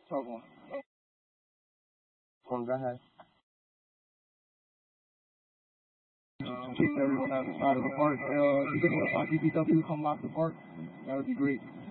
Talk on. Go ahead. Kick every out of the park. If you think about if you thought people come out the park, that would be great.